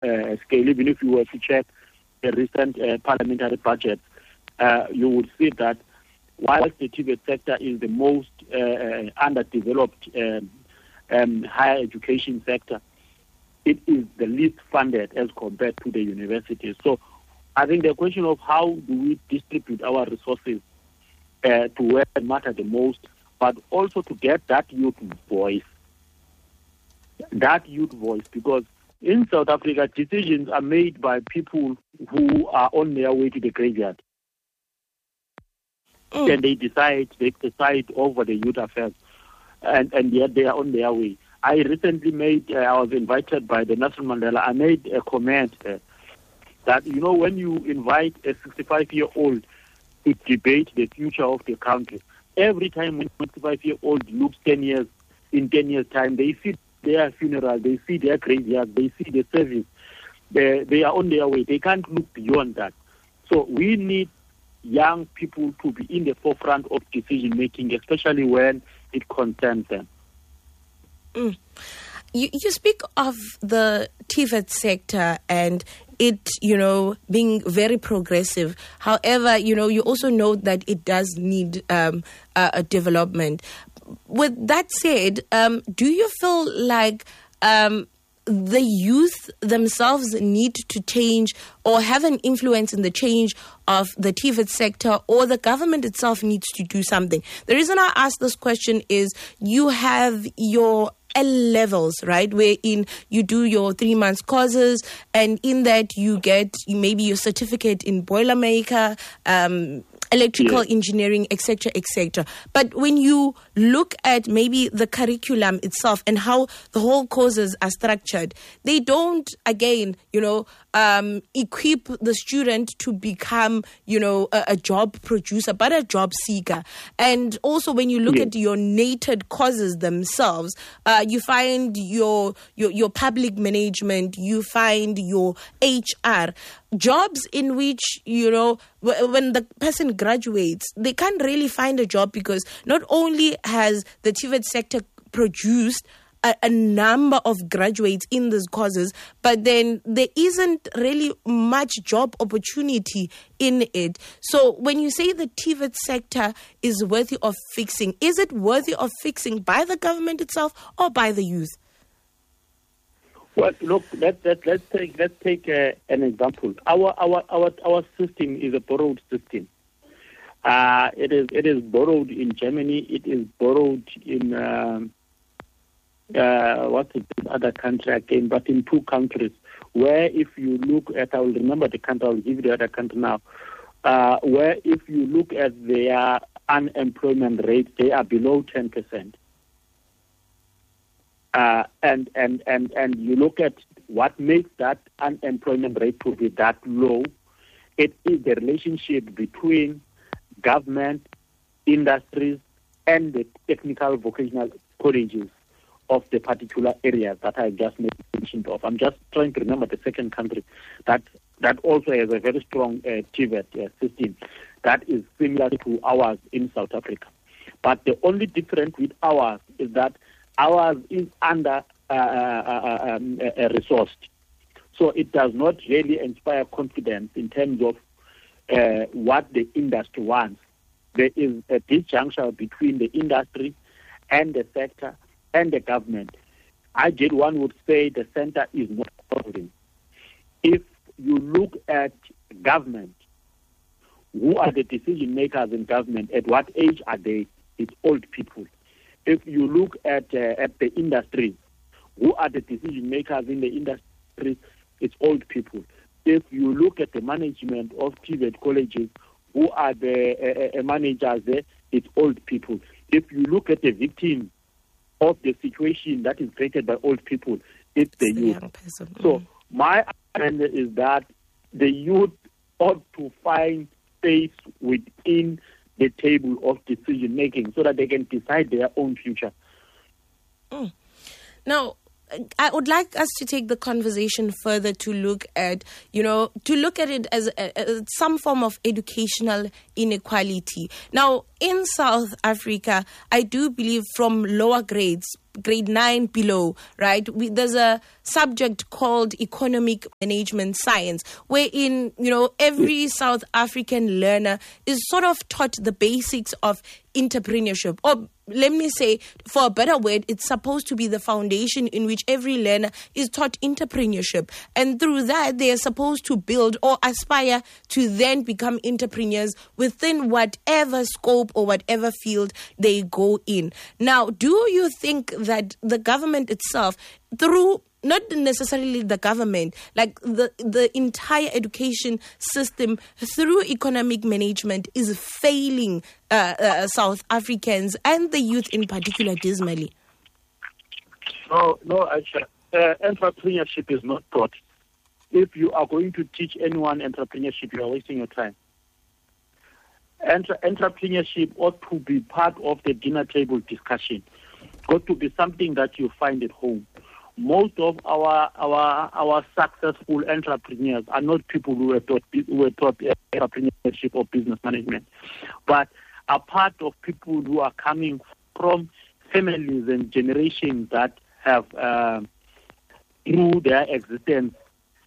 scale. Even if you were to check the recent parliamentary budget, you would see that whilst the TVET sector is the most underdeveloped higher education sector, it is the least funded as compared to the universities. So I think the question of how do we distribute our resources to where it matter the most, but also to get that youth voice, because in South Africa, decisions are made by people who are on their way to the graveyard. And they decide over the youth affairs, and yet they are on their way. I recently I was invited by the Nelson Mandela. I made a comment that, when you invite a 65-year-old to debate the future of the country, every time a 65-year-old looks 10 years, in 10 years' time, they see their funeral, they see their graveyard, they see the service. They are on their way. They can't look beyond that. So we need young people to be in the forefront of decision-making, especially when it concerns them. You speak of the TVET sector and it, being very progressive. However, you also know that it does need a development. With that said, do you feel like the youth themselves need to change or have an influence in the change of the TVET sector, or the government itself needs to do something? The reason I ask this question is you have your L levels, right, wherein you do your 3 months courses, and in that you get maybe your certificate in Boilermaker, electrical engineering, etc., etc. But when you look at maybe the curriculum itself and how the whole courses are structured, they don't, again, equip the student to become, a job producer, but a job seeker. And also when you look at your nated courses themselves, you find your public management, you find your HR, jobs in which, when the person graduates, they can't really find a job, because not only has the TVET sector produced a number of graduates in these courses, but then there isn't really much job opportunity in it. So when you say the TVET sector is worthy of fixing, is it worthy of fixing by the government itself or by the youth? Well, look, let's take an example. Our system is a borrowed system. It is borrowed in Germany. It is borrowed in what's the other country again? But in 2 countries, where if you look at, I will remember the country. I will give you the other country now. Where if you look at their unemployment rate, they are below 10%. And you look at what makes that unemployment rate to be that low. It is the relationship between government, industries, and the technical vocational colleges of the particular areas that I just mentioned of. I'm just trying to remember the second country that also has a very strong TVET system that is similar to ours in South Africa. But the only difference with ours is that ours is under resourced. So it does not really inspire confidence in terms of what the industry wants. There is a disjunction between the industry and the sector and the government. One would say the center is not solving. If you look at government, who are the decision makers in government? At what age are they? It's old people. If you look at the industry, who are the decision makers in the industry? It's old people. If you look at the management of TVET colleges, who are the managers there? It's old people. If you look at the victims of the situation that is created by old people, it's the youth. So my understanding is that the youth ought to find space within the table of decision making so that they can decide their own future. Now, I would like us to take the conversation further to look at, it as some form of educational inequality. Now, in South Africa, I do believe from lower grades, grade 9 below, right? There's a subject called economic management science, wherein, every South African learner is sort of taught the basics of entrepreneurship, or let me say, for a better word, it's supposed to be the foundation in which every learner is taught entrepreneurship. And through that, they are supposed to build or aspire to then become entrepreneurs within whatever scope or whatever field they go in. Now, do you think that the government itself, through not necessarily the government, like the entire education system through economic management is failing South Africans and the youth in particular dismally? No, Aisha. Entrepreneurship is not taught. If you are going to teach anyone entrepreneurship, you are wasting your time. Entrepreneurship ought to be part of the dinner table discussion. Ought to be something that you find at home. Most of our successful entrepreneurs are not people who were taught entrepreneurship or business management, but are part of people who are coming from families and generations that have, through their existence,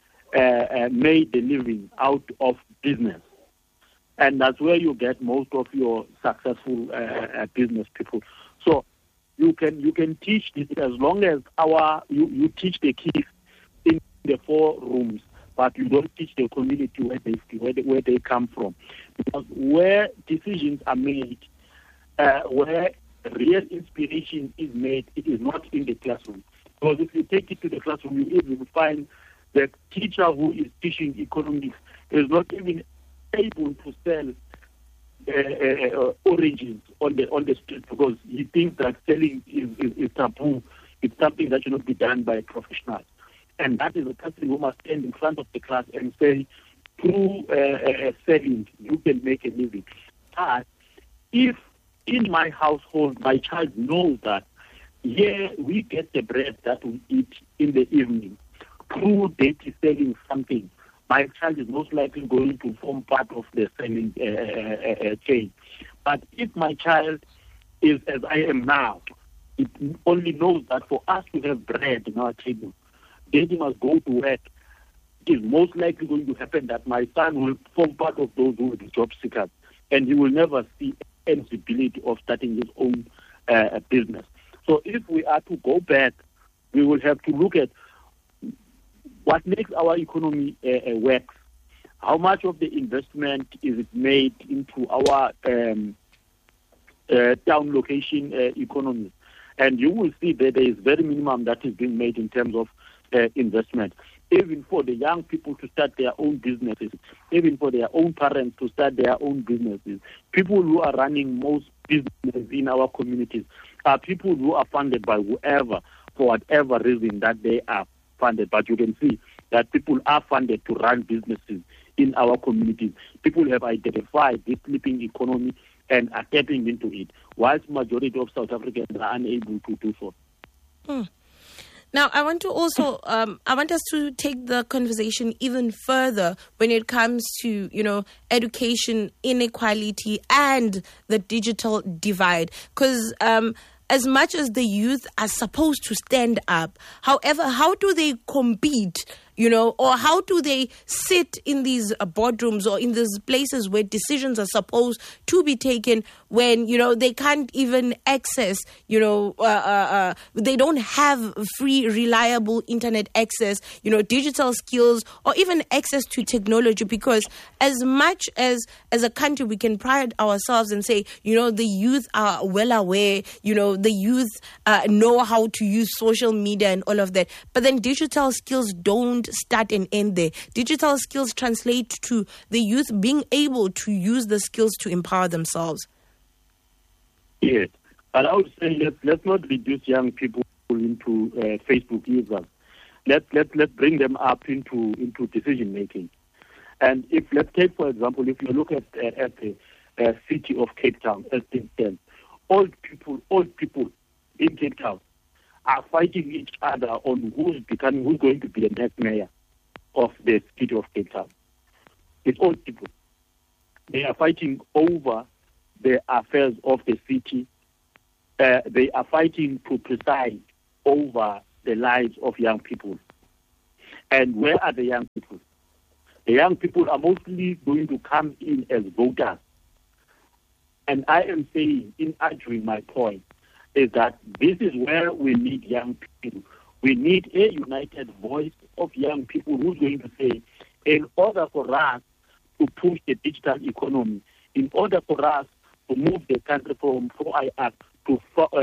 made a living out of business. And that's where you get most of your successful business people. So you can teach this as long as you teach the kids in the 4 rooms, but you don't teach the community where they come from. Because where decisions are made, where real inspiration is made, it is not in the classroom. Because if you take it to the classroom, you even find the teacher who is teaching economics is not even able to sell oranges on the street because he thinks that selling is taboo. It's something that should not be done by professionals. And that is a person who must stand in front of the class and say, through selling, you can make a living. But if in my household, my child knows that, we get the bread that we eat in the evening, through daily selling something, my child is most likely going to form part of the selling chain. But if my child is as I am now, it only knows that for us to have bread in our table, daddy must go to work. It is most likely going to happen that my son will form part of those who will be job seekers, and he will never see any possibility of starting his own business. So if we are to go back, we will have to look at what makes our economy work. How much of the investment is it made into our town location economy? And you will see that there is very minimum that is being made in terms of investment. Even for the young people to start their own businesses, even for their own parents to start their own businesses. People who are running most businesses in our communities are people who are funded by whoever, for whatever reason that they are funded. But you can see that people are funded to run businesses in our communities. People have identified this sleeping economy and are tapping into it, whilst majority of South Africans are unable to do so. Now, I want to also, I want us to take the conversation even further when it comes to, education inequality and the digital divide. Because as much as the youth are supposed to stand up, however, how do they compete, or how do they sit in these boardrooms or in these places where decisions are supposed to be taken when, they can't even access, they don't have free, reliable internet access, digital skills, or even access to technology? Because as much as a country we can pride ourselves and say, the youth are well aware, the youth know how to use social media and all of that, but then digital skills don't start and end there. Digital skills translate to the youth being able to use the skills to empower themselves. Yes, but I would say let's not reduce young people into Facebook users. Let's bring them up into decision making. And let's take, for example, if you look at the city of Cape Town, as things stand, old people in Cape Town are fighting each other on who's going to be the next mayor of the city of Cape Town. It's old people. They are fighting over the affairs of the city. They are fighting to preside over the lives of young people. And where are the young people? The young people are mostly going to come in as voters. And I am saying, in arguing my point, is that this is where we need young people. We need a united voice of young people who's going to say, in order for us to push the digital economy, in order for us to move the country from 4IR to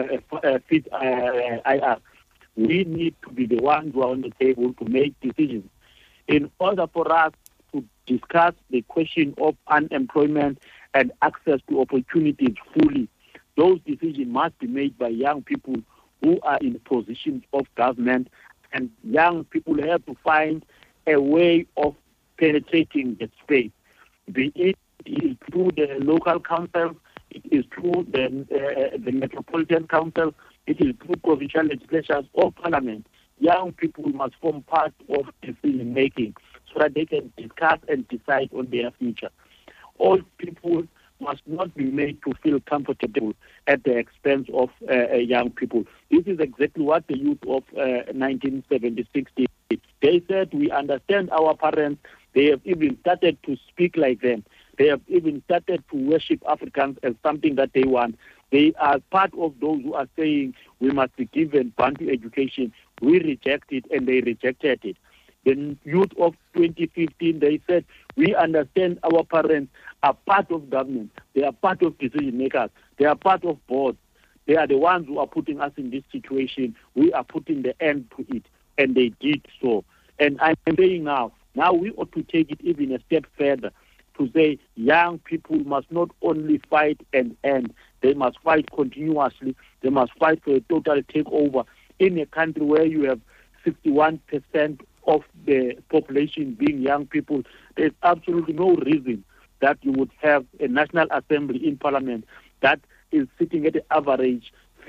fit IR, we need to be the ones who are on the table to make decisions. In order for us to discuss the question of unemployment and access to opportunities fully, those decisions must be made by young people who are in positions of government, and young people have to find a way of penetrating the space. Be it is through the local council, it is through the metropolitan council, it is through provincial legislatures or parliament. Young people must form part of decision making so that they can discuss and decide on their future. All people must not be made to feel comfortable at the expense of young people. This is exactly what the youth of 1976 did. They said, we understand our parents. They have even started to speak like them. They have even started to worship Africans as something that they want. They are part of those who are saying we must be given Bantu education. We reject it, and they rejected it. The youth of 2015, they said, we understand our parents are part of government. They are part of decision makers. They are part of boards. They are the ones who are putting us in this situation. We are putting the end to it. And they did so. And I'm saying now we ought to take it even a step further to say young people must not only fight and end. They must fight continuously. They must fight for a total takeover in a country where you have 61% of the population being young people. There's absolutely no reason that you would have a National Assembly in Parliament that is sitting at the average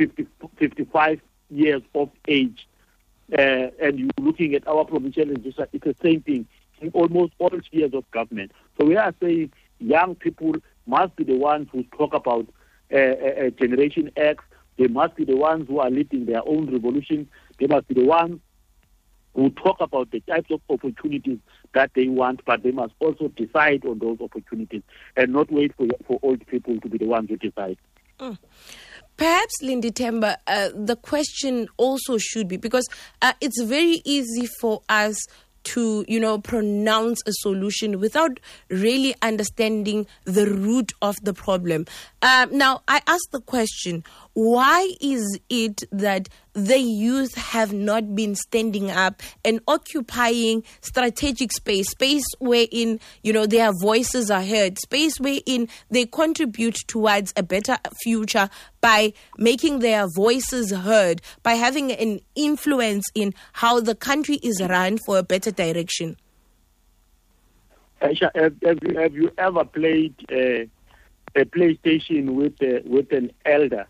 55 years of age. And you're looking at our provincial legislature, it's the same thing in almost all spheres of government. So we are saying young people must be the ones who talk about Generation X. They must be the ones who are leading their own revolutions. They must be the ones who talk about the types of opportunities that they want, but they must also decide on those opportunities and not wait for old people to be the ones who decide. Perhaps, Lindy Temba, the question also should be, because it's very easy for us to, pronounce a solution without really understanding the root of the problem. Now, I ask the question, why is it that the youth have not been standing up and occupying strategic space wherein, their voices are heard, space wherein they contribute towards a better future by making their voices heard, by having an influence in how the country is run for a better direction? Aisha, have you ever played a PlayStation with an elder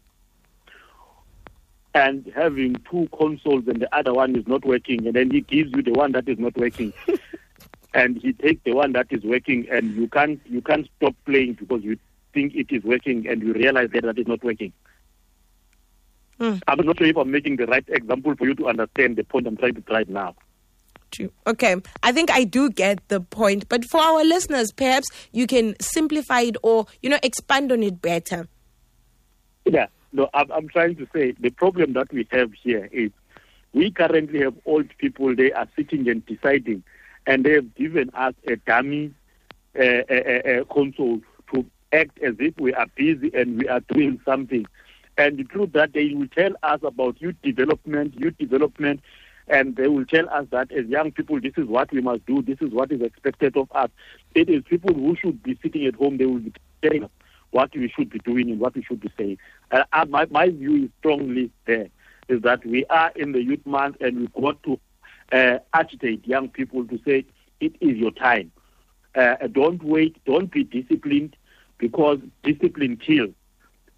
and having two consoles and the other one is not working, and then he gives you the one that is not working, and he takes the one that is working, and you can't stop playing because you think it is working, and you realize that is not working. I'm not sure if I'm making the right example for you to understand the point I'm trying to drive now. True. Okay, I think I do get the point, but for our listeners, perhaps you can simplify it or, expand on it better. Yeah, no, I'm trying to say the problem that we have here is we currently have old people, they are sitting and deciding, and they have given us a dummy console to act as if we are busy and we are doing something. And the truth that they will tell us about youth development, and they will tell us that as young people, this is what we must do, this is what is expected of us. It is people who should be sitting at home, they will be telling us what we should be doing and what we should be saying. My view is strongly there, is that we are in the youth month and we've got to agitate young people to say, it is your time. Don't wait, don't be disciplined, because discipline kills. We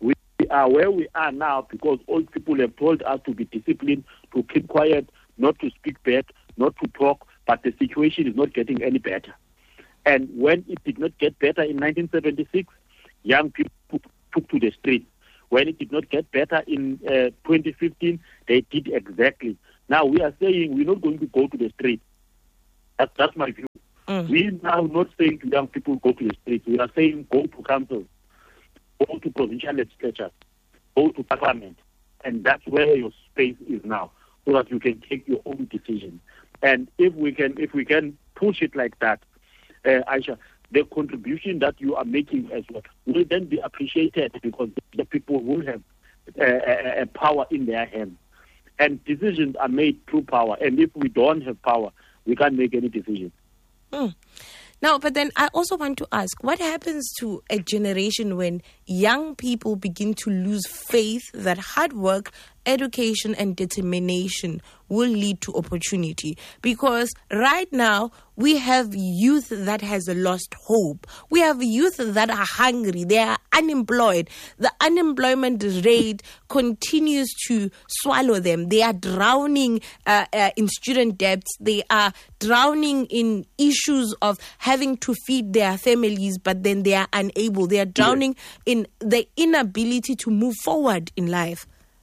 we are where we are now because old people have told us to be disciplined, to keep quiet, not to speak bad, not to talk, but the situation is not getting any better. And when it did not get better in 1976, young people took to the streets. When it did not get better in 2015, they did exactly. Now we are saying we're not going to go to the streets. That's my view. We're now not saying to young people go to the streets. We are saying go to councils, go to provincial legislatures, go to parliament. And that's where your space is now, so that you can take your own decision. And if we can push it like that, Aisha, the contribution that you are making as well will then be appreciated because the people will have a power in their hands. And decisions are made through power. And if we don't have power, we can't make any decisions. Now, but then I also want to ask, what happens to a generation when young people begin to lose faith that hard work, education, and determination will lead to opportunity? Because right now, we have youth that has lost hope. We have youth that are hungry. They are unemployed. The unemployment rate continues to swallow them. They are drowning in student debts. They are drowning in issues of having to feed their families, but then they are unable. They are drowning in the inability to move forward in life.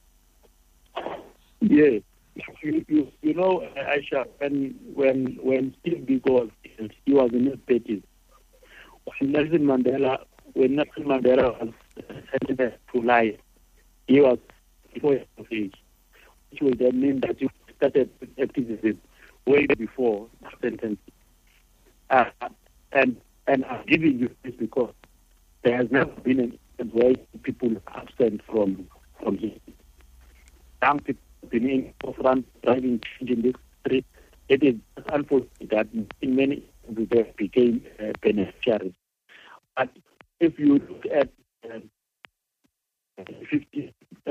Yeah. You know, Aisha, when Steve Biko was killed, he was in his 30s. When Nelson Mandela was sentenced to life, he was 4 years of age, which would then mean that you started activism way before sentence. And I'm giving you this because there has never been an instance where people are absent from here. Young people been in forefront driving change in this country. It is unfortunate that in many they became beneficiaries. But if you look at 50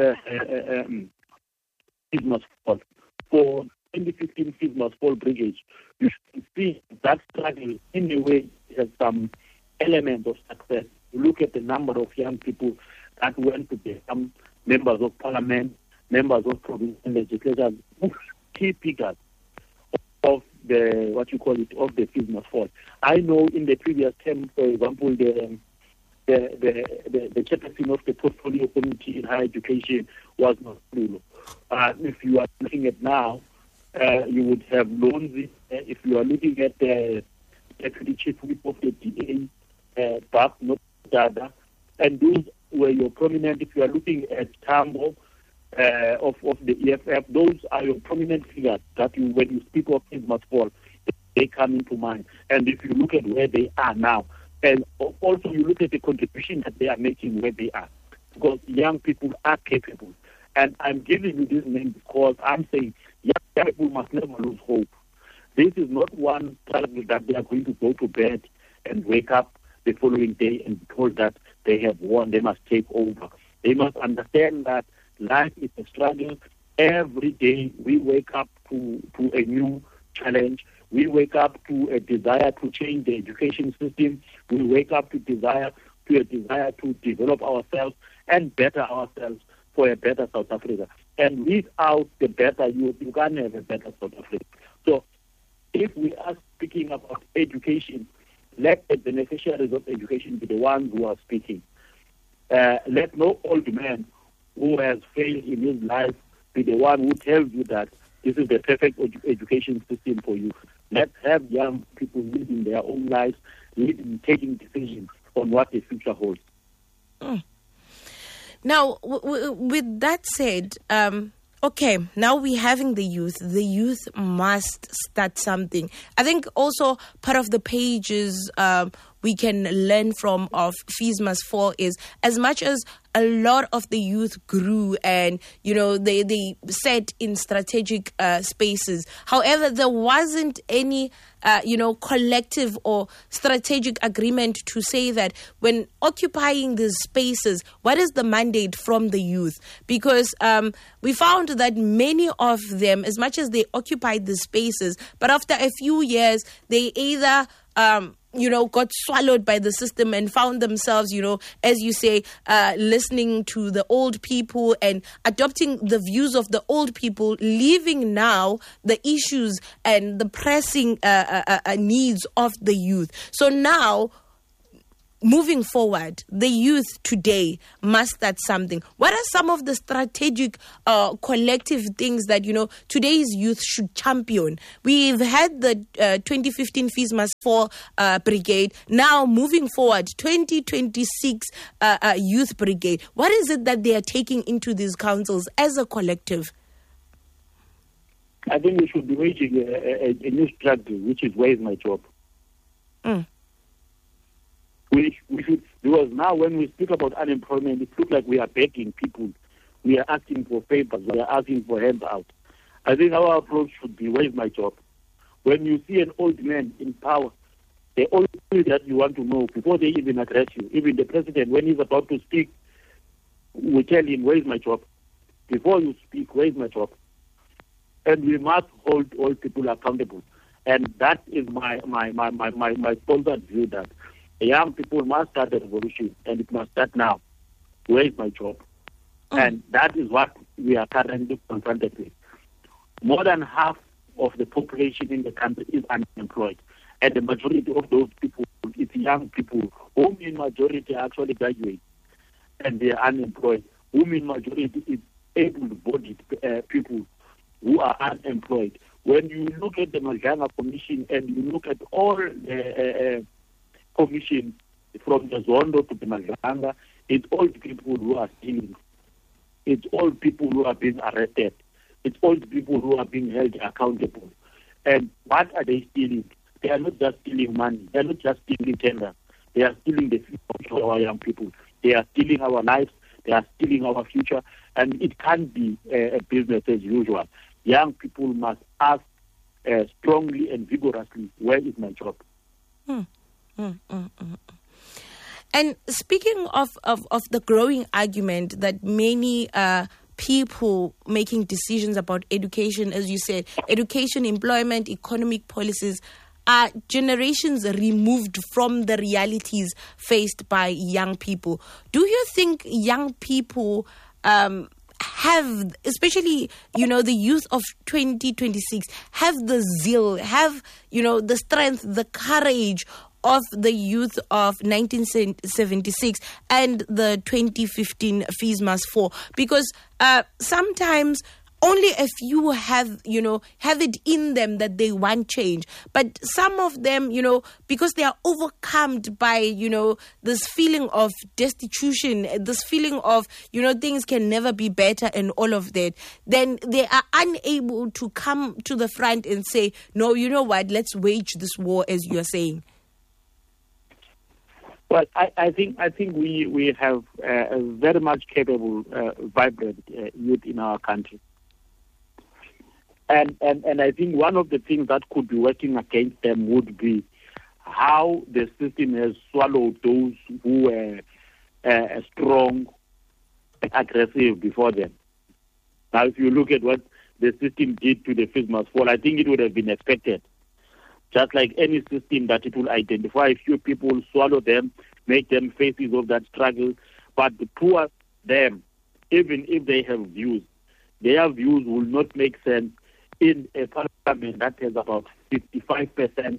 Fees Must Fall, for 2015 Fees Must Fall Brigade, you should see that struggle in a way has some element of success. You look at the number of young people that went to become members of parliament, members of provincial legislatures, key figures of the of the Fees Must Fall. I know in the previous term, for example, the chairperson of the portfolio committee in higher education was Masululo. If you are looking at now, you would have Lonzi. If you are looking at the deputy chief whip of the DA, Bab Nodada, and those were your prominent. If you are looking at Tambo of the EFF, those are your prominent figures that you, when you speak of Fees Must Fall, they come into mind. And if you look at where they are now, and also you look at the contribution that they are making where they are, because young people are capable. And I'm giving you this name because I'm saying young people must never lose hope. This is not one struggle that they are going to go to bed and wake up the following day and be told that they have won, they must take over. They must understand that life is a struggle. Every day we wake up to a new challenge. We wake up to a desire to change the education system. We wake up to a desire to develop ourselves and better ourselves for a better South Africa. And without the better youth, you can't have a better South Africa. So if we are speaking about education, let the beneficiaries of education be the ones who are speaking. Let no old man who has failed in his life be the one who tells you that this is the perfect education system for you. Let's have young people living their own lives, taking decisions on what the future holds. Now, with that said, okay, now we're having the youth. The youth must start something. I think also part of the pages we can learn from of Fees Must Fall is as much as a lot of the youth grew and, you know, they sat in strategic spaces. However, there wasn't any, collective or strategic agreement to say that when occupying these spaces, what is the mandate from the youth? Because we found that many of them, as much as they occupied the spaces, but after a few years, they either got swallowed by the system and found themselves, as you say, listening to the old people and adopting the views of the old people, leaving now the issues and the pressing needs of the youth. So now, moving forward, the youth today must start something. What are some of the strategic collective things that, today's youth should champion? We've had the 2015 FISMAS 4 brigade. Now, moving forward, 2026 youth brigade. What is it that they are taking into these councils as a collective? I think we should be waging a new strategy, which is where is my job? We should, because now when we speak about unemployment, it looks like we are begging people. We are asking for favors. We are asking for handouts. I think our approach should be, where is my job? When you see an old man in power, the only thing that you want to know before they even address you, even the president, when he's about to speak, we tell him, where is my job? Before you speak, where is my job? And we must hold all people accountable. And that is my sponsored view, that young people must start the revolution, and it must start now. Where is my job? And that is what we are currently confronted with. More than half of the population in the country is unemployed, and the majority of those people, it's young people, whom in majority actually graduate, and they are unemployed, whom in majority is able-bodied people who are unemployed. When you look at the Madlanga Commission and you look at all the commission from the Zondo to the Madlanga, it's all people who are stealing. It's all people who are being arrested. It's all people who are being held accountable. And what are they stealing? They are not just stealing money. They are not just stealing tender. They are stealing the future of our young people. They are stealing our lives. They are stealing our future. And it can't be a business as usual. Young people must ask strongly and vigorously, where is my job? And speaking of the growing argument that many people making decisions about education, as you said, education, employment, economic policies are generations removed from the realities faced by young people. Do you think young people have, especially, the youth of 2026, have the zeal, have, the strength, the courage of the youth of 1976 and the 2015 FISMAS 4? Because sometimes only a few have it in them that they want change. But some of them, because they are overcome by, this feeling of destitution, this feeling of, things can never be better and all of that, then they are unable to come to the front and say, no, you know what, let's wage this war, as you are saying. Well, I think we have a very much capable, vibrant youth in our country. And I think one of the things that could be working against them would be how the system has swallowed those who were strong and aggressive before them. Now, if you look at what the system did to the FISMAS 4, I think it would have been expected. Just like any system, that it will identify a few people, swallow them, make them faces of that struggle. But the poor them, even if they have views, their views will not make sense in a parliament that has about 55%,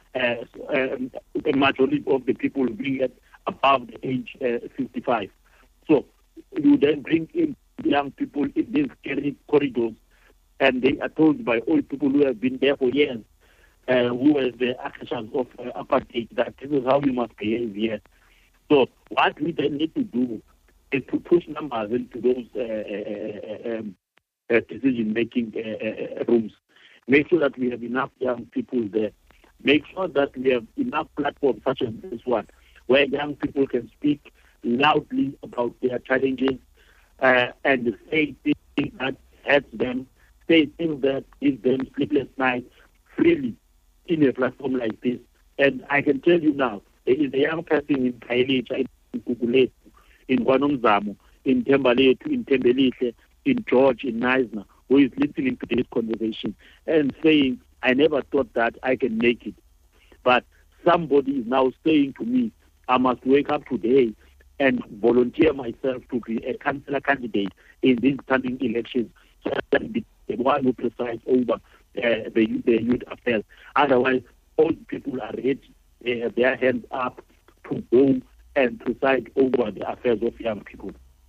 a majority of the people being at above the age 55. So you then bring in young people in these corridors, and they are told by old people who have been there for years, who were the actions of apartheid, that this is how you must behave here. So what we then need to do is to push numbers into those decision-making rooms. Make sure that we have enough young people there. Make sure that we have enough platforms such as this one, where young people can speak loudly about their challenges and say things that hurt them, say things that give them sleepless nights freely in a platform like this. And I can tell you now, there is a young person in Khayelitsha, in Gugulethu, in Kwanomzamo, in Thembalethu, in Thembelihle, in George, in Neisner, who is listening to this conversation and saying, I never thought that I can make it. But somebody is now saying to me, I must wake up today and volunteer myself to be a councillor candidate in these coming elections, so that I can be the one who presides over the youth affairs. Otherwise, all people are ready, their hands up to go and preside over the affairs of young people.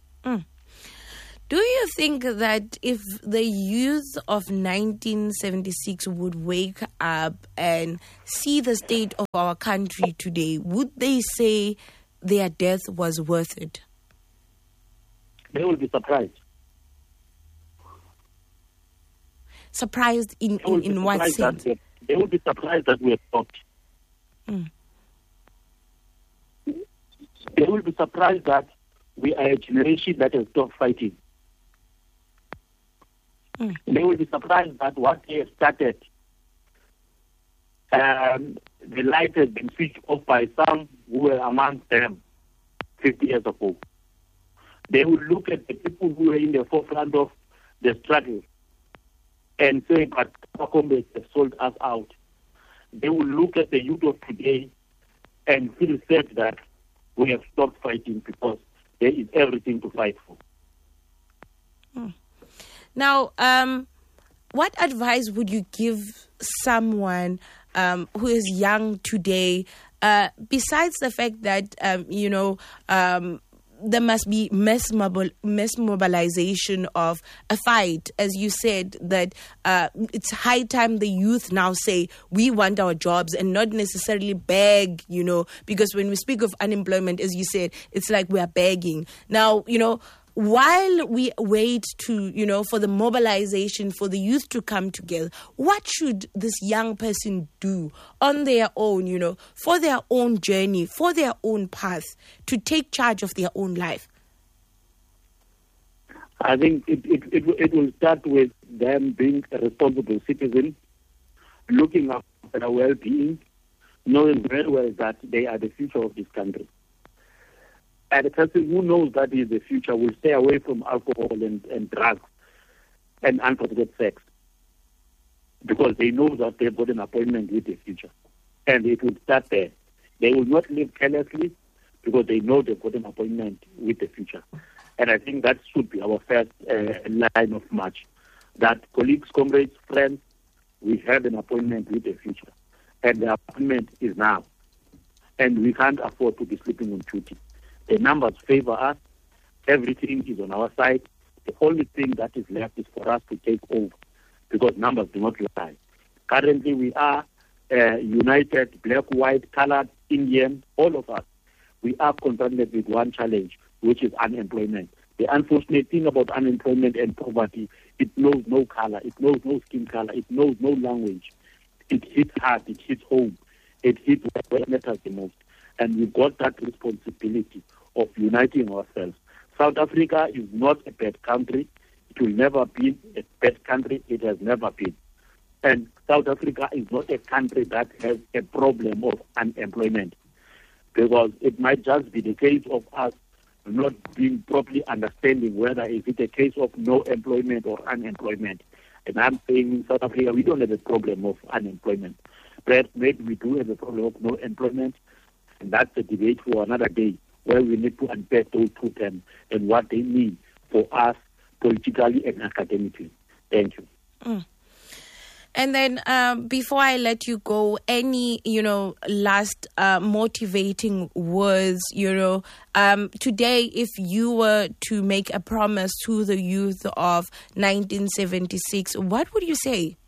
Do you think that if the youth of 1976 would wake up and see the state of our country today, would they say their death was worth it? They will be surprised. Surprised in what sense? They will be surprised that we have stopped. They will be surprised that we are a generation that has stopped fighting. They will be surprised that what they have started, the light has been switched off by some who were amongst them 50 years ago. They will look at the people who were in the forefront of the struggle and say, but our comrades have sold us out. They will look at the youth of today and feel sad that we have stopped fighting because there is everything to fight for. Now, what advice would you give someone who is young today, besides the fact that, there must be mass mobilization of a fight, as you said, that it's high time the youth now say, we want our jobs and not necessarily beg, because when we speak of unemployment, as you said, it's like we are begging. Now, while we wait to, for the mobilization, for the youth to come together, what should this young person do on their own, for their own journey, for their own path, to take charge of their own life? I think it will start with them being a responsible citizen, looking after their well-being, knowing very well that they are the future of this country. And a person who knows that is the future will stay away from alcohol and drugs and unprotected sex, because they know that they've got an appointment with the future. And it will start there. They will not live carelessly because they know they've got an appointment with the future. And I think that should be our first line of march. That colleagues, comrades, friends, we have an appointment with the future. And the appointment is now. And we can't afford to be sleeping on duty. The numbers favor us. Everything is on our side. The only thing that is left is for us to take over, because numbers do not lie. Currently, we are united, black, white, colored, Indian, all of us. We are confronted with one challenge, which is unemployment. The unfortunate thing about unemployment and poverty, it knows no color, it knows no skin color, it knows no language. It hits hard, it hits home, it hits where it matters the most. And we've got that responsibility of uniting ourselves. South Africa is not a bad country. It will never be a bad country. It has never been. And South Africa is not a country that has a problem of unemployment, because it might just be the case of us not being properly understanding whether is it a case of no employment or unemployment. And I'm saying in South Africa, we don't have a problem of unemployment. Perhaps maybe we do have a problem of no employment, and that's a debate for another day, where we need to unpack those two terms and what they mean for us politically and academically. Thank you. And then before I let you go, any, last motivating words, today, if you were to make a promise to the youth of 1976, what would you say?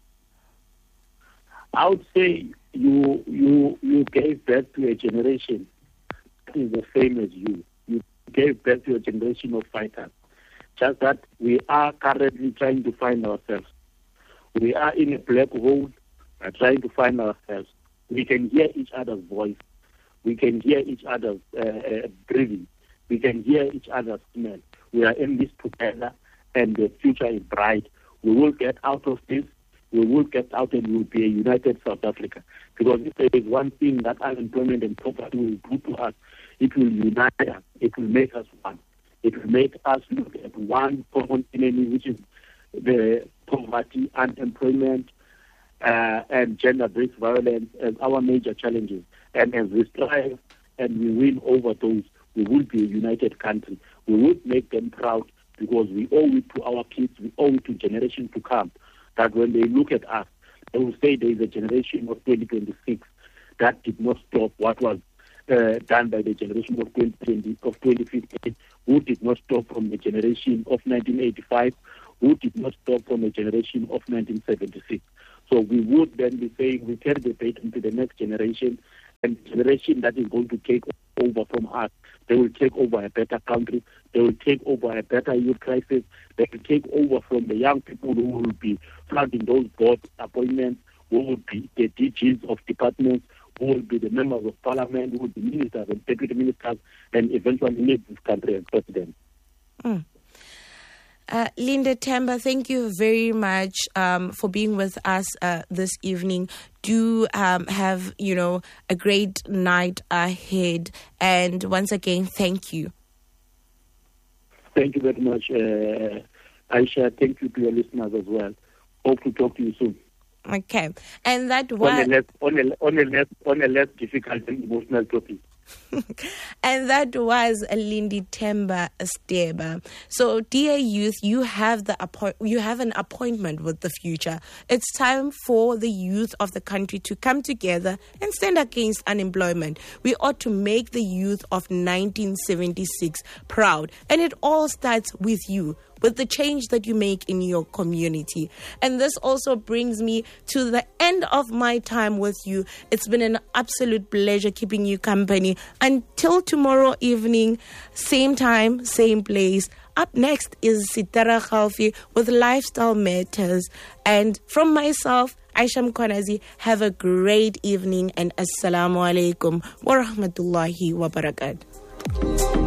I would say you gave birth to a generation that is the same as you. You gave birth to a generation of fighters. Just that we are currently trying to find ourselves. We are in a black hole, trying to find ourselves. We can hear each other's voice. We can hear each other's breathing. We can hear each other's smell. We are in this together, and the future is bright. We will get out of this. We will get out, and we will be a united South Africa. Because if there is one thing that unemployment and poverty will do to us, it will unite us. It will make us one. It will make us look at one common enemy, which is the poverty, unemployment, and gender-based violence as our major challenges. And as we strive and we win over those, we will be a united country. We will make them proud because we owe it to our kids, we owe it to generations to come, that when they look at us, they will say there is a generation of 2026 that did not stop what was done by the generation of 2015, who did not stop from the generation of 1985, who did not stop from the generation of 1976. So we would then be saying we carry the baton to the next generation, and the generation that is going to take over from us. They will take over a better country. They will take over a better youth crisis. They will take over from the young people who will be fronting those board appointments, who will be the DGs of departments, who will be the members of parliament, who will be ministers and deputy ministers, and eventually lead this country as president. Linda Temba, thank you very much for being with us this evening. Do have, a great night ahead. And once again, thank you. Thank you very much, Aisha. Thank you to your listeners as well. Hope to talk to you soon. Okay. And that was on a less difficult and emotional topic. And that was Lindy Temba Steba. So, dear youth, you have an appointment with the future. It's time for the youth of the country to come together and stand against unemployment. We ought to make the youth of 1976 proud. And it all starts with you, with the change that you make in your community. And this also brings me to the end of my time with you. It's been an absolute pleasure keeping you company. Until tomorrow evening, same time, same place. Up next is Sitara Khalfi with Lifestyle Matters. And from myself, Aisha Mkwanazi, have a great evening and Assalamu alaikum wa rahmatullahi wa barakatuh.